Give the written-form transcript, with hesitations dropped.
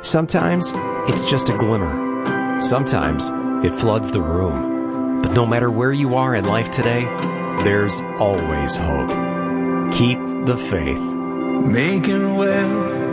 Sometimes it's just a glimmer. Sometimes it floods the room. But no matter where you are in life today, there's always hope. Keep the faith. Making well